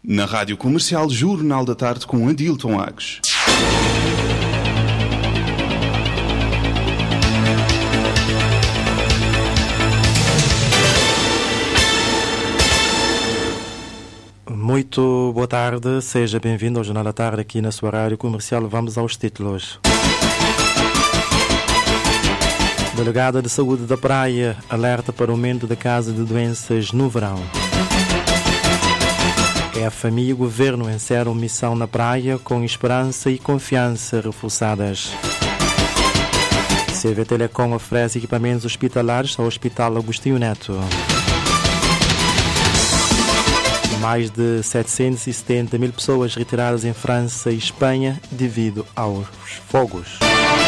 Na Rádio Comercial, Jornal da Tarde com Adilton Agos. Muito boa tarde, seja bem-vindo ao Jornal da Tarde aqui na sua Rádio Comercial. Vamos aos títulos. Delegada de Saúde da Praia alerta para o aumento da casos de doenças no verão. A FMI e o Governo encerram missão na praia com esperança e confiança reforçadas. CV Telecom oferece equipamentos hospitalares ao Hospital Agostinho Neto. Mais de 770 mil pessoas retiradas em França e Espanha devido aos fogos.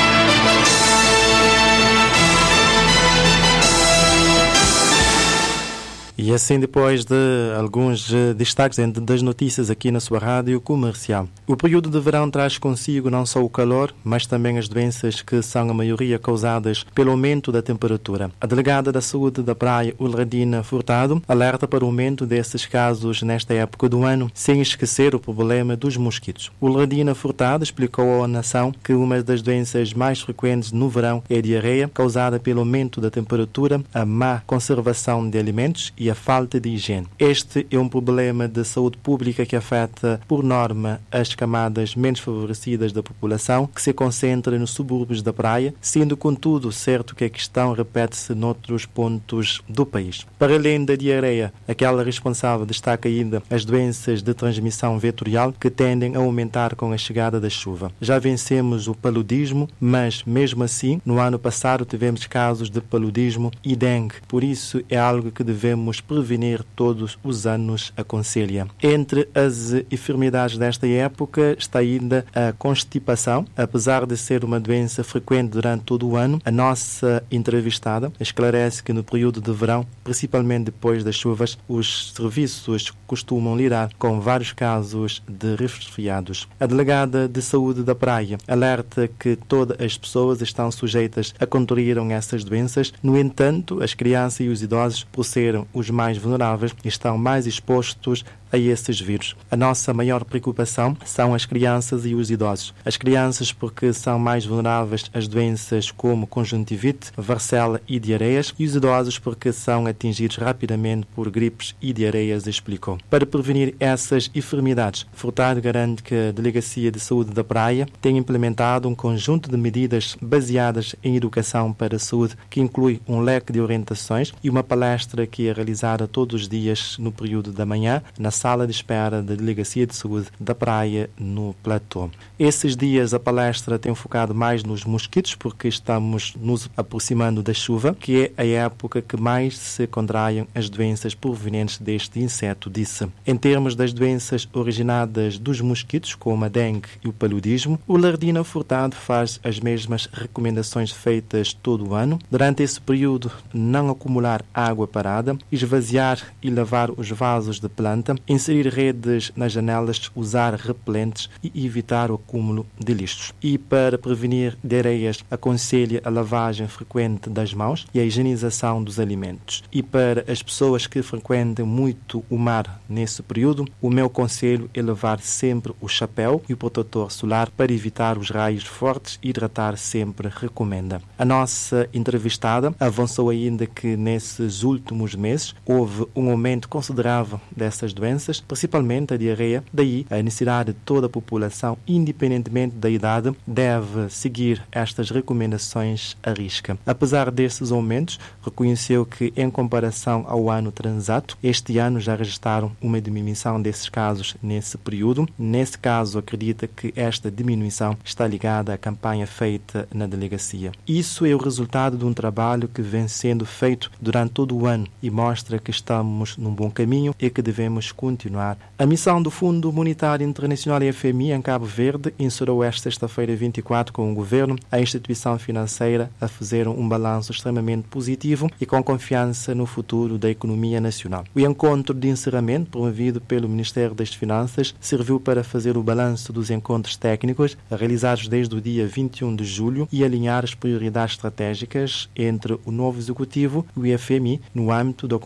E assim, depois de alguns destaques das notícias aqui na sua Rádio Comercial. O período de verão traz consigo não só o calor, mas também as doenças que são a maioria causadas pelo aumento da temperatura. A delegada da Saúde da Praia, Ulradina Furtado, alerta para o aumento desses casos nesta época do ano, sem esquecer o problema dos mosquitos. Ulradina Furtado explicou à nação que uma das doenças mais frequentes no verão é a diarreia, causada pelo aumento da temperatura, a má conservação de alimentos e a falta de higiene. Este é um problema de saúde pública que afeta, por norma, as camadas menos favorecidas da população, que se concentra nos subúrbios da praia, sendo, contudo, certo que a questão repete-se noutros pontos do país. Para além da diarreia, aquela responsável destaca ainda as doenças de transmissão vetorial que tendem a aumentar com a chegada da chuva. Já vencemos o paludismo, mas, mesmo assim, no ano passado tivemos casos de paludismo e dengue. Por isso, é algo que devemos prevenir todos os anos, aconselha. Entre as enfermidades desta época está ainda a constipação. Apesar de ser uma doença frequente durante todo o ano, a nossa entrevistada esclarece que no período de verão, principalmente depois das chuvas, os serviços costumam lidar com vários casos de resfriados. A delegada de Saúde da Praia alerta que todas as pessoas estão sujeitas a contrair essas doenças. No entanto, as crianças e os idosos, por serem os mais vulneráveis, estão mais expostos a esses vírus. A nossa maior preocupação são as crianças e os idosos. As crianças porque são mais vulneráveis às doenças como conjuntivite, varicela e diarreias, e os idosos porque são atingidos rapidamente por gripes e diarreias, explicou. Para prevenir essas enfermidades, Furtado garante que a Delegacia de Saúde da Praia tem implementado um conjunto de medidas baseadas em educação para a saúde, que inclui um leque de orientações e uma palestra que é realizada todos os dias no período da manhã, na sala de espera da Delegacia de Saúde da Praia, no Platô. Esses dias a palestra tem focado mais nos mosquitos, porque estamos nos aproximando da chuva, que é a época que mais se contraem as doenças provenientes deste inseto, disse. Em termos das doenças originadas dos mosquitos, como a dengue e o paludismo, o Ulradina Furtado faz as mesmas recomendações feitas todo o ano. Durante esse período, não acumular água parada, esvaziar e lavar os vasos de planta, inserir redes nas janelas, usar repelentes e evitar o acúmulo de lixos. E para prevenir diarreias, aconselha a lavagem frequente das mãos e a higienização dos alimentos. E para as pessoas que frequentam muito o mar nesse período, o meu conselho é levar sempre o chapéu e o protetor solar para evitar os raios fortes e hidratar sempre, recomenda. A nossa entrevistada avançou ainda que nesses últimos meses houve um aumento considerável dessas doenças, principalmente a diarreia. Daí, a necessidade de toda a população, independentemente da idade, deve seguir estas recomendações à risca. Apesar desses aumentos, reconheceu que, em comparação ao ano transato, este ano já registraram uma diminuição desses casos nesse período. Nesse caso, acredita que esta diminuição está ligada à campanha feita na delegacia. Isso é o resultado de um trabalho que vem sendo feito durante todo o ano e mostra que estamos num bom caminho e que devemos continuar. A missão do Fundo Monetário Internacional e FMI em Cabo Verde encerrou esta sexta-feira 24 com o Governo, a instituição financeira, a fazer um balanço extremamente positivo e com confiança no futuro da economia nacional. O encontro de encerramento, promovido pelo Ministério das Finanças, serviu para fazer o balanço dos encontros técnicos realizados desde o dia 21 de julho e alinhar as prioridades estratégicas entre o novo Executivo e o FMI no âmbito do acompanhamento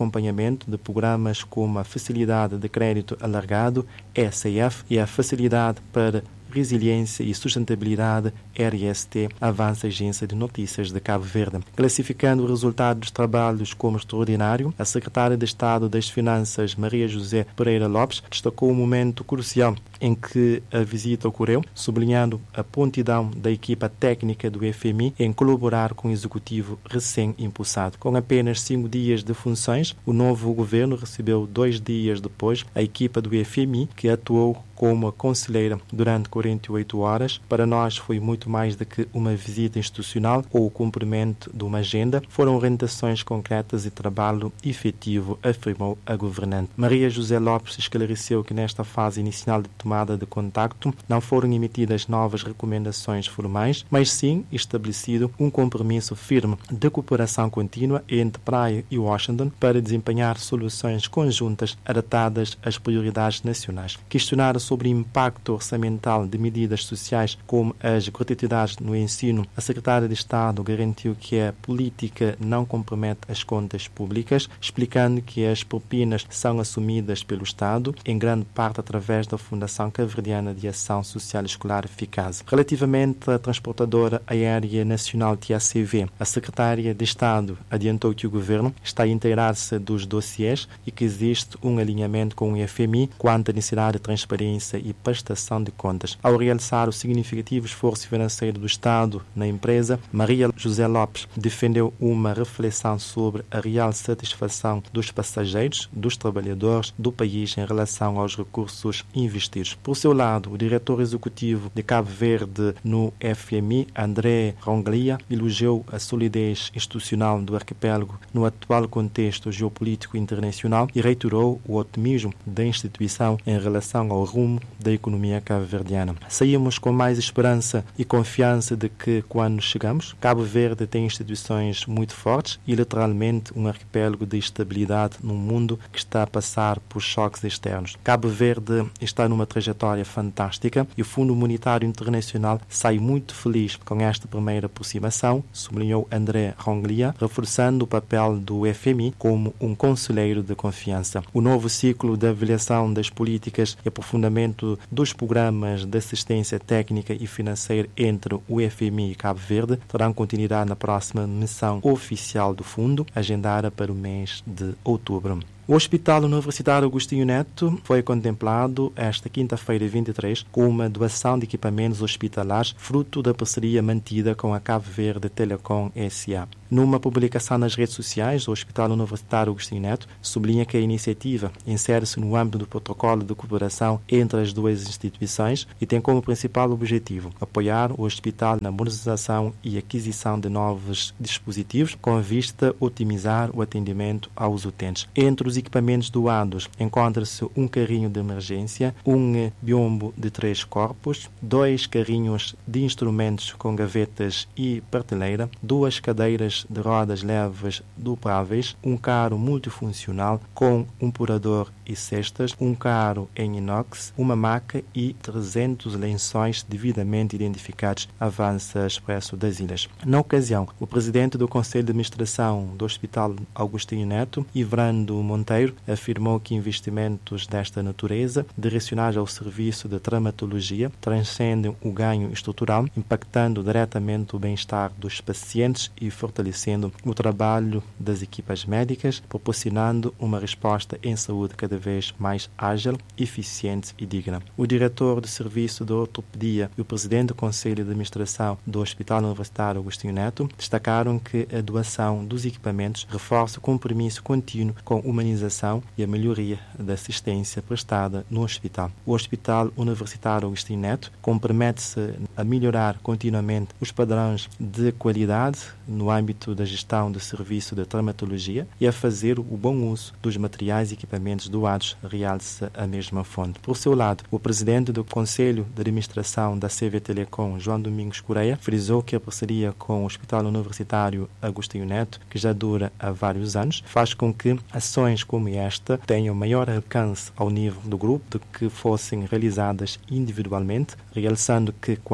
acompanhamento de programas como a Facilidade de Crédito Alargado, ECF, e a Facilidade para Resiliência e Sustentabilidade, RST, avança a Agência de Notícias de Cabo Verde. Classificando o resultado dos trabalhos como extraordinário, a secretária de Estado das Finanças, Maria José Pereira Lopes, destacou o momento crucial em que a visita ocorreu, sublinhando a prontidão da equipa técnica do FMI em colaborar com o executivo recém-impulsado. Com apenas 5 dias de funções, o novo governo recebeu 2 dias depois a equipa do FMI, que atuou como conselheira durante 48 horas. Para nós foi muito mais do que uma visita institucional ou o cumprimento de uma agenda. Foram orientações concretas e trabalho efetivo, afirmou a governante. Maria José Lopes esclareceu que nesta fase inicial de tomada de contacto não foram emitidas novas recomendações formais, mas sim estabelecido um compromisso firme de cooperação contínua entre Praia e Washington para desempenhar soluções conjuntas adaptadas às prioridades nacionais. Questionar sobre o impacto orçamental de medidas sociais como as gratuidades no ensino, a secretária de Estado garantiu que a política não compromete as contas públicas, explicando que as propinas são assumidas pelo Estado, em grande parte através da Fundação Cabo-Verdiana de Ação Social Escolar Eficaz. Relativamente à transportadora aérea nacional TACV, a secretária de Estado adiantou que o governo está a inteirar-se dos dossiês e que existe um alinhamento com o FMI quanto à necessidade de transparência e prestação de contas. Ao realçar o significativo esforço financeiro do Estado na empresa, Maria José Lopes defendeu uma reflexão sobre a real satisfação dos passageiros, dos trabalhadores do país em relação aos recursos investidos. Por seu lado, o diretor executivo de Cabo Verde no FMI, André Ronglia, elogiou a solidez institucional do arquipélago no atual contexto geopolítico internacional e reiterou o otimismo da instituição em relação ao rumo da economia cabo-verdiana. Saímos com mais esperança e confiança de que, quando chegamos, Cabo Verde tem instituições muito fortes e, literalmente, um arquipélago de estabilidade num mundo que está a passar por choques externos. Cabo Verde está numa trajetória fantástica e o Fundo Monetário Internacional sai muito feliz com esta primeira aproximação, sublinhou André Ronglia, reforçando o papel do FMI como um conselheiro de confiança. O novo ciclo de avaliação das políticas e aprofundamento dos programas de assistência técnica e financeira entre o FMI e Cabo Verde terão continuidade na próxima missão oficial do fundo, agendada para o mês de outubro. O Hospital Universitário Agostinho Neto foi contemplado esta quinta-feira 23 com uma doação de equipamentos hospitalares fruto da parceria mantida com a Cabo Verde Telecom S.A. Numa publicação nas redes sociais, o Hospital Universitário Agostinho Neto sublinha que a iniciativa insere-se no âmbito do protocolo de cooperação entre as duas instituições e tem como principal objetivo apoiar o hospital na modernização e aquisição de novos dispositivos com vista a otimizar o atendimento aos utentes. Entre os equipamentos doados encontra-se um carrinho de emergência, um biombo de 3 corpos, 2 carrinhos de instrumentos com gavetas e prateleira, 2 cadeiras de rodas leves dobráveis, um carro multifuncional com um purador e cestas, um carro em inox, uma maca e 300 lençóis devidamente identificados, avança Expresso das Ilhas. Na ocasião, o presidente do Conselho de Administração do Hospital Agostinho Neto, Ivrando Monteiro, afirmou que investimentos desta natureza, direcionados ao serviço de traumatologia, transcendem o ganho estrutural, impactando diretamente o bem-estar dos pacientes e fortalecendo o trabalho das equipas médicas, proporcionando uma resposta em saúde cada vez mais ágil, eficiente e digna. O diretor do Serviço de Ortopedia e o presidente do Conselho de Administração do Hospital Universitário Agostinho Neto destacaram que a doação dos equipamentos reforça o compromisso contínuo com a humanização e a melhoria da assistência prestada no hospital. O Hospital Universitário Agostinho Neto compromete-se a melhorar continuamente os padrões de qualidade no âmbito da gestão do serviço de traumatologia e a fazer o bom uso dos materiais e equipamentos doados, realça a mesma fonte. Por seu lado, o presidente do Conselho de Administração da CV Telecom, João Domingos Correia, frisou que a parceria com o Hospital Universitário Agostinho Neto, que já dura há vários anos, faz com que ações como esta tenham maior alcance ao nível do grupo do que fossem realizadas individualmente, realçando que quando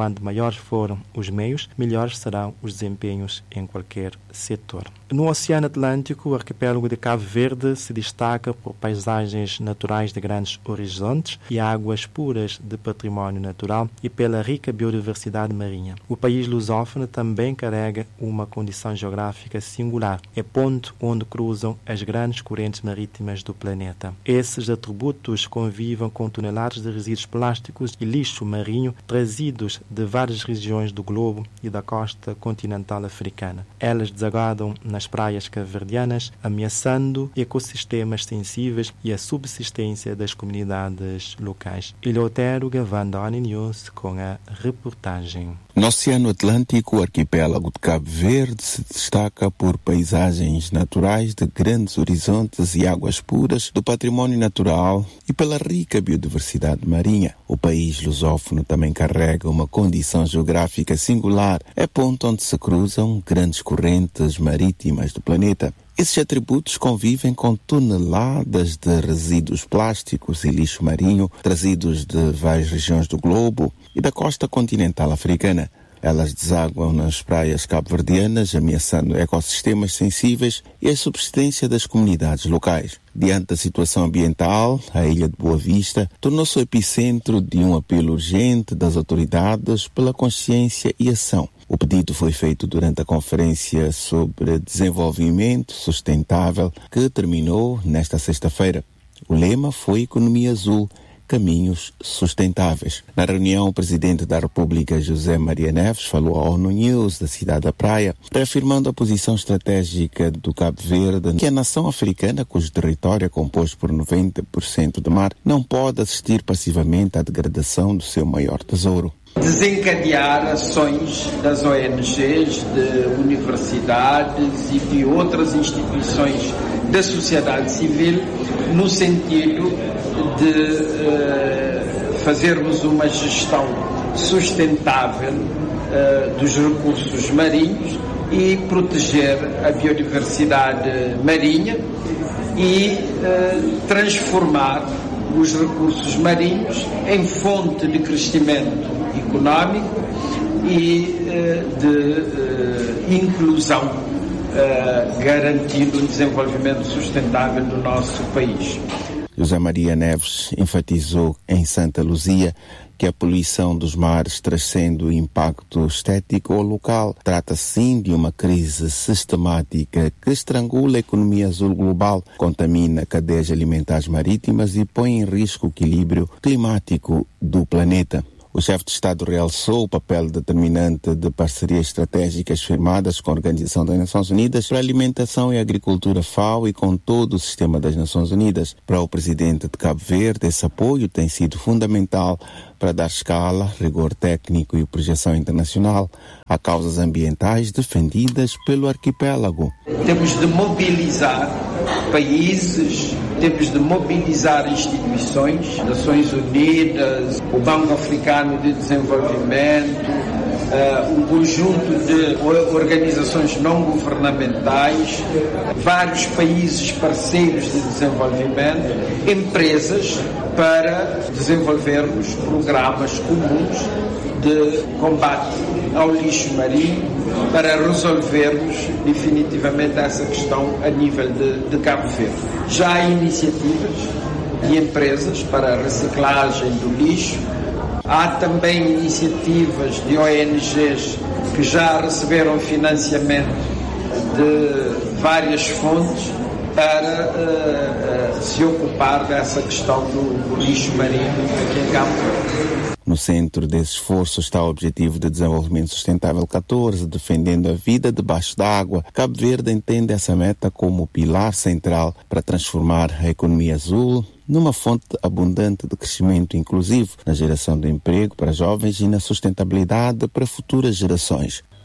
quanto maiores foram os meios, melhores serão os desempenhos em qualquer setor. No Oceano Atlântico, o arquipélago de Cabo Verde se destaca por paisagens naturais de grandes horizontes e águas puras de património natural e pela rica biodiversidade marinha. O país lusófono também carrega uma condição geográfica singular. É ponto onde cruzam as grandes correntes marítimas do planeta. Esses atributos convivem com toneladas de resíduos plásticos e lixo marinho trazidos de várias regiões do globo e da costa continental africana. Elas desaguadam nas praias cabo-verdianas, ameaçando ecossistemas sensíveis e a subsistência das comunidades locais. Eleutério Gavão da ONU News com a reportagem. No Oceano Atlântico, o arquipélago de Cabo Verde se destaca por paisagens naturais de grandes horizontes e águas puras do património natural e pela rica biodiversidade marinha. O país lusófono também carrega uma condição geográfica singular. É ponto onde se cruzam grandes correntes marítimas do planeta. Esses atributos convivem com toneladas de resíduos plásticos e lixo marinho trazidos de várias regiões do globo e da costa continental africana. Elas desaguam nas praias cabo-verdianas, ameaçando ecossistemas sensíveis e a subsistência das comunidades locais. Diante da situação ambiental, a Ilha de Boa Vista tornou-se o epicentro de um apelo urgente das autoridades pela consciência e ação. O pedido foi feito durante a Conferência sobre Desenvolvimento Sustentável, que terminou nesta sexta-feira. O lema foi Economia Azul, Caminhos Sustentáveis. Na reunião, o Presidente da República, José Maria Neves, falou à ONU News da cidade da Praia, reafirmando a posição estratégica do Cabo Verde, que a nação africana, cujo território é composto por 90% de mar, não pode assistir passivamente à degradação do seu maior tesouro. Desencadear ações das ONGs, de universidades e de outras instituições da sociedade civil no sentido de fazermos uma gestão sustentável dos recursos marinhos e proteger a biodiversidade marinha e transformar os recursos marinhos em fonte de crescimento económico e de inclusão, garantindo o desenvolvimento sustentável do nosso país. José Maria Neves enfatizou em Santa Luzia que a poluição dos mares, trazendo o impacto estético ao local, trata-se sim de uma crise sistemática que estrangula a economia azul global, contamina cadeias alimentares marítimas e põe em risco o equilíbrio climático do planeta. O chefe de Estado realçou o papel determinante de parcerias estratégicas firmadas com a Organização das Nações Unidas para a Alimentação e Agricultura FAO e com todo o sistema das Nações Unidas. Para o presidente de Cabo Verde, esse apoio tem sido fundamental para dar escala, rigor técnico e projeção internacional a causas ambientais defendidas pelo arquipélago. Temos de mobilizar países, temos de mobilizar instituições, Nações Unidas, o Banco Africano de Desenvolvimento, um conjunto de organizações não governamentais, vários países parceiros de desenvolvimento, empresas, para desenvolvermos programas comuns de combate ao lixo marinho, para resolvermos definitivamente essa questão a nível de Cabo Verde. Já há iniciativas de empresas para a reciclagem do lixo, há também iniciativas de ONGs que já receberam financiamento de várias fontes para se ocupar dessa questão do lixo marinho aqui em Cabo Verde. No centro desse esforço está o Objetivo de Desenvolvimento Sustentável 14, defendendo a vida debaixo d'água. Cabo Verde entende essa meta como o pilar central para transformar a economia azul numa fonte abundante de crescimento inclusivo, na geração de emprego para jovens e na sustentabilidade para futuras gerações.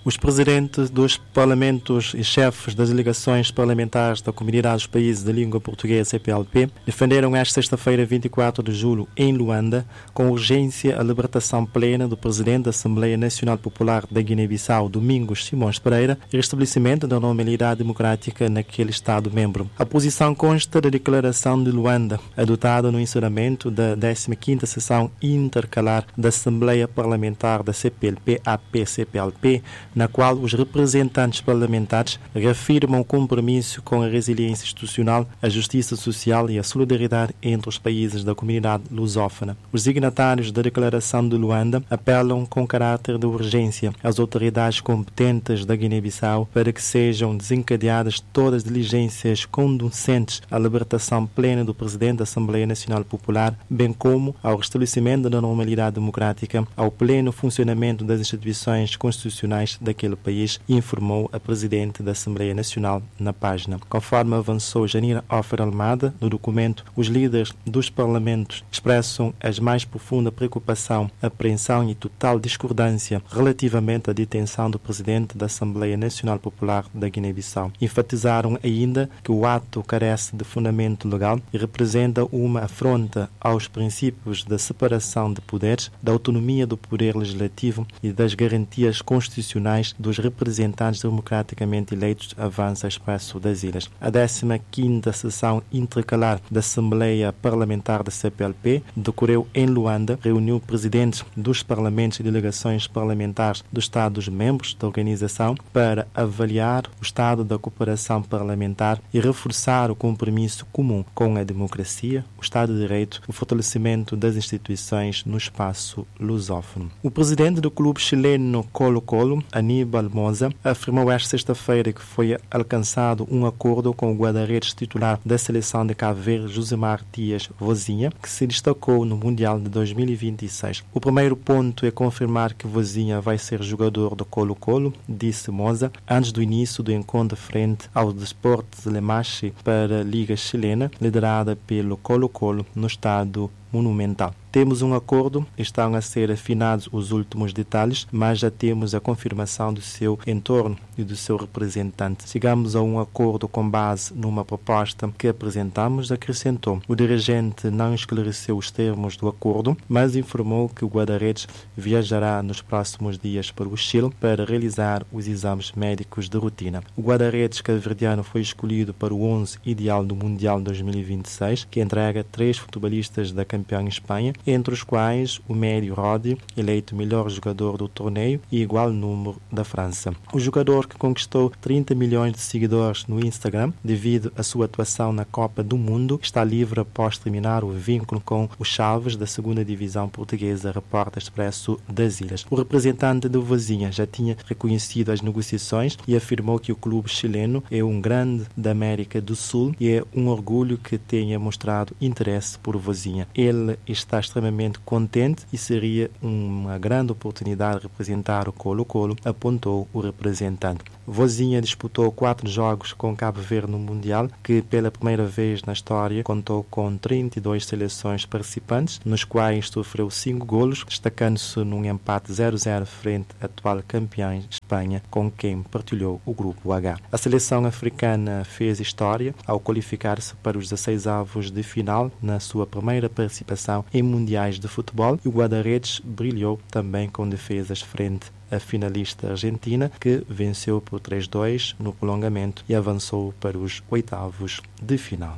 Os presidentes dos parlamentos e chefes das delegações parlamentares da Comunidade dos Países de Língua Portuguesa, CPLP, defenderam esta sexta-feira, 24 de julho, em Luanda, com urgência a libertação plena do presidente da Assembleia Nacional Popular da Guiné-Bissau, Domingos Simões Pereira, e restabelecimento da normalidade democrática naquele Estado-membro. A posição consta da Declaração de Luanda, adotada no encerramento da 15ª Sessão Intercalar da Assembleia Parlamentar da CPLP, AP-CPLP, na qual os representantes parlamentares reafirmam o compromisso com a resiliência institucional, a justiça social e a solidariedade entre os países da comunidade lusófona. Os signatários da Declaração de Luanda apelam com caráter de urgência às autoridades competentes da Guiné-Bissau para que sejam desencadeadas todas as diligências conducentes à libertação plena do presidente da Assembleia Nacional Popular, bem como ao restabelecimento da normalidade democrática, ao pleno funcionamento das instituições constitucionais daquele país, informou a presidente da Assembleia Nacional na página. Conforme avançou Janira Offer Almada, no documento, os líderes dos parlamentos expressam a mais profunda preocupação, apreensão e total discordância relativamente à detenção do presidente da Assembleia Nacional Popular da Guiné-Bissau. Enfatizaram ainda que o ato carece de fundamento legal e representa uma afronta aos princípios da separação de poderes, da autonomia do poder legislativo e das garantias constitucionais dos representantes democraticamente eleitos, avança Expresso das Ilhas. A 15ª Sessão Intercalar da Assembleia Parlamentar da CPLP decorreu em Luanda, reuniu presidentes dos parlamentos e delegações parlamentares dos Estados-membros da organização para avaliar o estado da cooperação parlamentar e reforçar o compromisso comum com a democracia, o Estado de Direito e o fortalecimento das instituições no espaço lusófono. O presidente do clube chileno Colo-Colo, Aníbal Moza, afirmou esta sexta-feira que foi alcançado um acordo com o guarda-redes titular da seleção de Cabo Verde, Josemar Dias Vozinha, que se destacou no Mundial de 2026. O primeiro ponto é confirmar que Vozinha vai ser jogador do Colo-Colo, disse Moza, antes do início do encontro frente ao Desportes Lemache para a Liga Chilena, liderada pelo Colo-Colo no estado Monumental. Temos um acordo, estão a ser afinados os últimos detalhes, mas já temos a confirmação do seu entorno e do seu representante. Chegamos a um acordo com base numa proposta que apresentamos, acrescentou. O dirigente não esclareceu os termos do acordo, mas informou que o guarda-redes viajará nos próximos dias para o Chile para realizar os exames médicos de rotina. O guarda-redes cabo-verdiano foi escolhido para o 11 ideal do Mundial 2026, que entrega 3 futebolistas da campeã em Espanha, entre os quais o médio Rodi, eleito melhor jogador do torneio, e igual número da França. O jogador que conquistou 30 milhões de seguidores no Instagram devido à sua atuação na Copa do Mundo está livre após terminar o vínculo com os Chaves da 2ª Divisão Portuguesa, reporta Expresso das Ilhas. O representante do Vozinha já tinha reconhecido as negociações e afirmou que o clube chileno é um grande da América do Sul e é um orgulho que tenha mostrado interesse por Vozinha. Ele está extremamente contente e seria uma grande oportunidade de representar o Colo-Colo, apontou o representante. Vozinha disputou 4 jogos com Cabo Verde no Mundial, que pela primeira vez na história contou com 32 seleções participantes, nos quais sofreu 5 golos, destacando-se num empate 0-0 frente à atual campeã Espanha, com quem partilhou o grupo H. A seleção africana fez história ao qualificar-se para os 16avos de final na sua primeira participação em mundiais de futebol, e o guarda-redes brilhou também com defesas frente à finalista argentina, que venceu por 3-2 no prolongamento e avançou para os 8avos de final.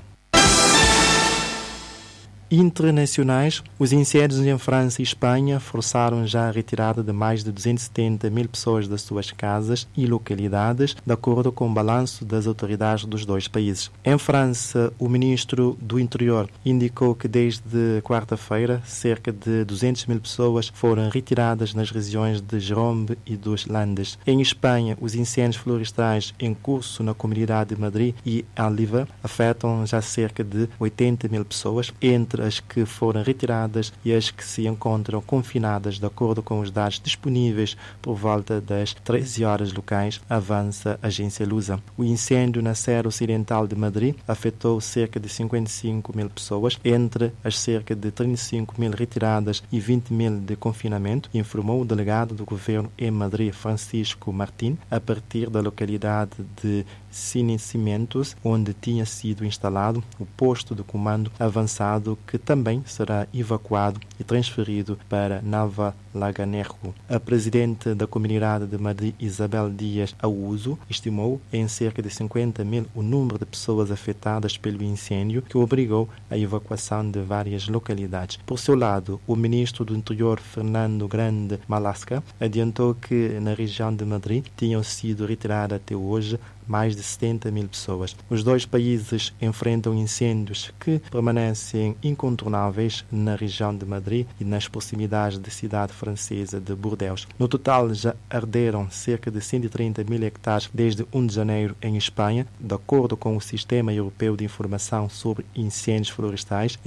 Internacionais, os incêndios em França e Espanha forçaram já a retirada de mais de 270 mil pessoas das suas casas e localidades, de acordo com o balanço das autoridades dos dois países. Em França, o ministro do Interior indicou que desde quarta-feira cerca de 200 mil pessoas foram retiradas nas regiões de Gironde e dos Landes. Em Espanha, os incêndios florestais em curso na Comunidade de Madrid e Álava afetam já cerca de 80 mil pessoas, entre entre as que foram retiradas e as que se encontram confinadas, de acordo com os dados disponíveis por volta das 13 horas locais, avança a agência Lusa. O incêndio na Serra Ocidental de Madrid afetou cerca de 55 mil pessoas, entre as cerca de 35 mil retiradas e 20 mil de confinamento, informou o delegado do governo em Madrid, Francisco Martín, a partir da localidade de Cinecimentos, onde tinha sido instalado o posto de comando avançado, que também será evacuado e transferido para Navalaganerro. A presidente da Comunidade de Madrid, Isabel Díaz Auso, estimou em cerca de 50 mil o número de pessoas afetadas pelo incêndio, que obrigou a evacuação de várias localidades. Por seu lado, o ministro do Interior, Fernando Grande Malasca, adiantou que na região de Madrid tinham sido retiradas até hoje mais de 70 mil pessoas. Os dois países enfrentam incêndios que permanecem incontornáveis na região de Madrid e nas proximidades da cidade francesa de Bordeaux. No total, já arderam cerca de 130 mil hectares desde 1 de janeiro em Espanha, de acordo com o Sistema Europeu de Informação sobre Incêndios Florestais,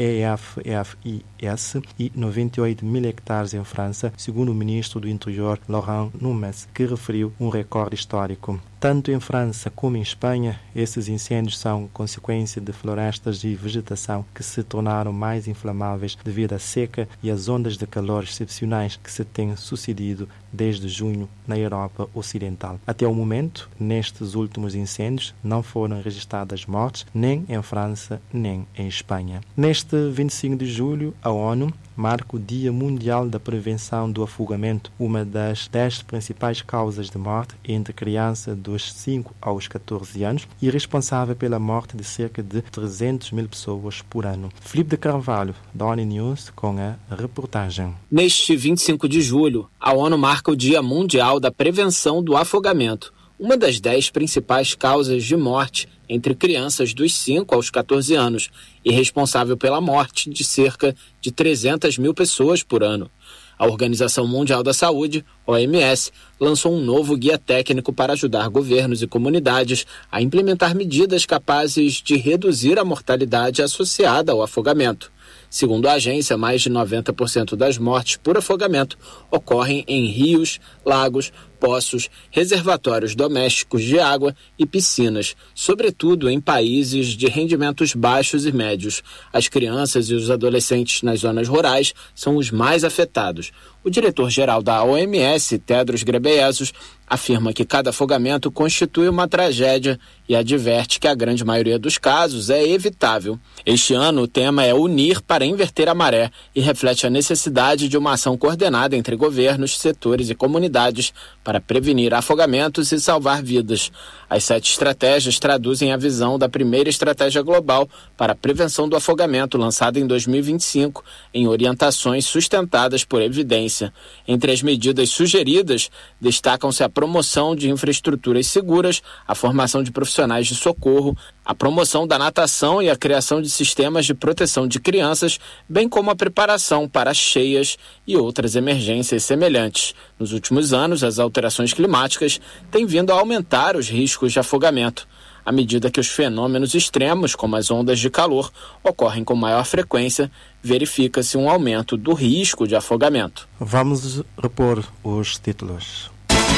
EFIS, e 98 mil hectares em França, segundo o ministro do Interior, Laurent Nunez, que referiu um recorde histórico. Tanto em França como em Espanha, esses incêndios são consequência de florestas e vegetação que se tornaram mais inflamáveis devido à seca e às ondas de calor excepcionais que se têm sucedido desde junho na Europa Ocidental. Até o momento, nestes últimos incêndios, não foram registradas mortes nem em França nem em Espanha. Neste 25 de julho, a ONU marca o Dia Mundial da Prevenção do Afogamento, uma das 10 principais causas de morte entre crianças dos 5 aos 14 anos e responsável pela morte de cerca de 300 mil pessoas por ano. Filipe de Carvalho, da ONU News, com a reportagem. Neste 25 de julho, a ONU marca o Dia Mundial da Prevenção do Afogamento, uma das 10 principais causas de morte entre crianças dos 5 aos 14 anos e responsável pela morte de cerca de 300 mil pessoas por ano. A Organização Mundial da Saúde, OMS, lançou um novo guia técnico para ajudar governos e comunidades a implementar medidas capazes de reduzir a mortalidade associada ao afogamento. Segundo a agência, mais de 90% das mortes por afogamento ocorrem em rios, lagos, poços, reservatórios domésticos de água e piscinas, sobretudo em países de rendimentos baixos e médios. As crianças e os adolescentes nas zonas rurais são os mais afetados. O diretor-geral da OMS, Tedros Ghebreyesus, afirma que cada afogamento constitui uma tragédia e adverte que a grande maioria dos casos é evitável. Este ano, o tema é Unir para Inverter a Maré e reflete a necessidade de uma ação coordenada entre governos, setores e comunidades para prevenir afogamentos e salvar vidas. As 7 estratégias traduzem a visão da primeira estratégia global para a prevenção do afogamento, lançada em 2025, em orientações sustentadas por evidência. Entre as medidas sugeridas, destacam-se a promoção de infraestruturas seguras, a formação de profissionais de socorro, a promoção da natação e a criação de sistemas de proteção de crianças, bem como a preparação para cheias e outras emergências semelhantes. Nos últimos anos, as alterações climáticas têm vindo a aumentar os riscos de afogamento, à medida que os fenômenos extremos, como as ondas de calor, ocorrem com maior frequência, verifica-se um aumento do risco de afogamento. Vamos repor os títulos.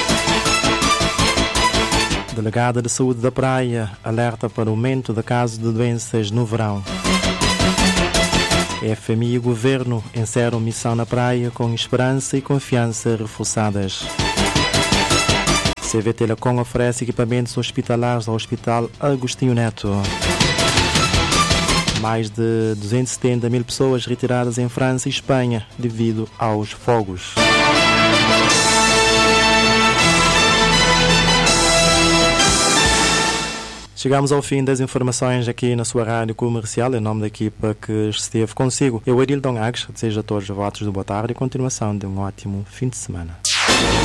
Delegada de Saúde da Praia alerta para o aumento de casos de doenças no verão. FMI e Governo encerram missão na praia com esperança e confiança reforçadas. CV Telecom oferece equipamentos hospitalares ao Hospital Agostinho Neto. Mais de 270 mil pessoas retiradas em França e Espanha devido aos fogos. Chegamos ao fim das informações aqui na sua rádio comercial. Em nome da equipa que esteve consigo, eu, Edildon Agues, desejo a todos os votos de boa tarde e continuação de um ótimo fim de semana.